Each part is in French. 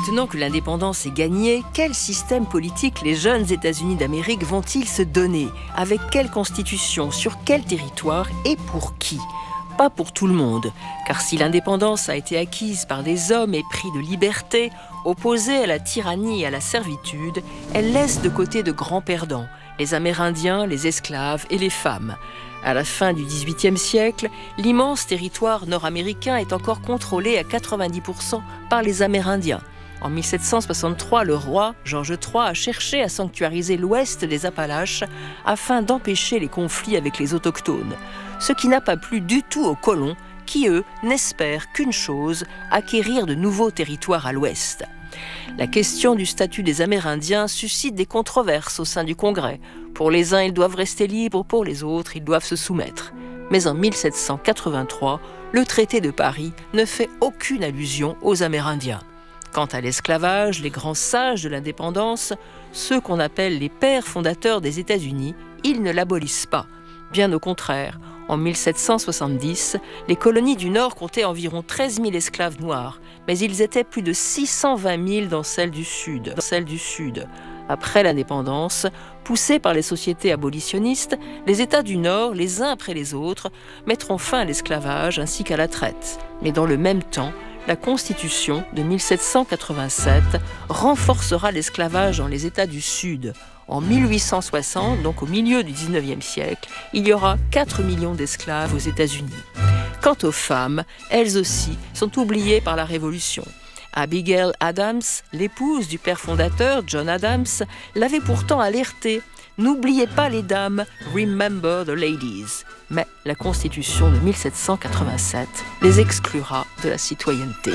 Maintenant que l'indépendance est gagnée, quel système politique les jeunes États-Unis d'Amérique vont-ils se donner? Avec quelle constitution? Sur quel territoire? Et pour qui? Pas pour tout le monde, car si l'indépendance a été acquise par des hommes épris de liberté, opposés à la tyrannie et à la servitude, elle laisse de côté de grands perdants, les Amérindiens, les esclaves et les femmes. À la fin du XVIIIe siècle, l'immense territoire nord-américain est encore contrôlé à 90% par les Amérindiens. En 1763, le roi, George III, a cherché à sanctuariser l'ouest des Appalaches afin d'empêcher les conflits avec les autochtones. Ce qui n'a pas plu du tout aux colons qui, eux, n'espèrent qu'une chose, acquérir de nouveaux territoires à l'ouest. La question du statut des Amérindiens suscite des controverses au sein du Congrès. Pour les uns, ils doivent rester libres, pour les autres, ils doivent se soumettre. Mais en 1783, le traité de Paris ne fait aucune allusion aux Amérindiens. Quant à l'esclavage, les grands sages de l'indépendance, ceux qu'on appelle les pères fondateurs des États-Unis, ils ne l'abolissent pas. Bien au contraire, en 1770, les colonies du Nord comptaient environ 13 000 esclaves noirs, mais ils étaient plus de 620 000 dans celles du Sud. Après l'indépendance, poussés par les sociétés abolitionnistes, les États du Nord, les uns après les autres, mettront fin à l'esclavage ainsi qu'à la traite. Mais dans le même temps, la Constitution de 1787 renforcera l'esclavage dans les États du Sud. En 1860, donc au milieu du XIXe siècle, il y aura 4 millions d'esclaves aux États-Unis. Quant aux femmes, elles aussi sont oubliées par la Révolution. Abigail Adams, l'épouse du père fondateur John Adams, l'avait pourtant alertée. N'oubliez pas les dames, remember the ladies. Mais la Constitution de 1787 les exclura de la citoyenneté.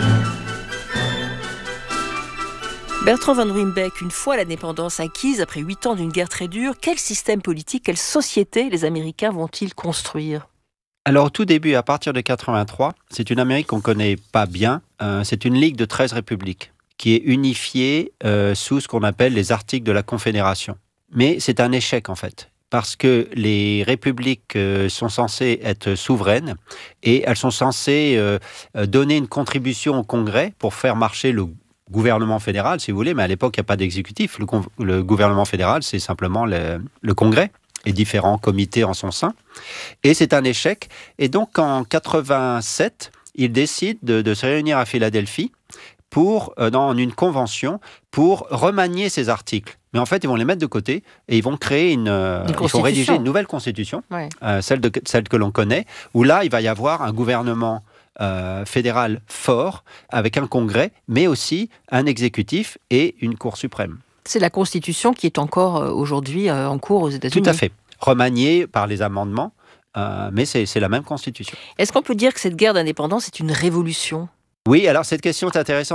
Bertrand Van Ruymbeck, une fois l'indépendance acquise, après 8 ans d'une guerre très dure, quel système politique, quelle société les Américains vont-ils construire? Alors au tout début, à partir de 83, c'est une Amérique qu'on ne connaît pas bien. C'est une ligue de 13 républiques qui est unifiée sous ce qu'on appelle les articles de la Confédération. Mais c'est un échec en fait, parce que les républiques sont censées être souveraines et elles sont censées donner une contribution au Congrès pour faire marcher le gouvernement fédéral, si vous voulez, mais à l'époque, il n'y a pas d'exécutif. Le gouvernement fédéral, c'est simplement le Congrès et différents comités en son sein. Et c'est un échec. Et donc, en 87, ils décident de se réunir à Philadelphie dans une convention pour remanier ces articles. Mais en fait, ils vont les mettre de côté et ils vont créer ils vont rédiger une nouvelle constitution, ouais. Celle que l'on connaît, où là, il va y avoir un gouvernement fédéral fort, avec un congrès, mais aussi un exécutif et une cour suprême. C'est la constitution qui est encore aujourd'hui en cours aux États-Unis. Tout à fait. Remaniée par les amendements, mais c'est la même constitution. Est-ce qu'on peut dire que cette guerre d'indépendance est une révolution ? Oui, alors cette question est intéressante.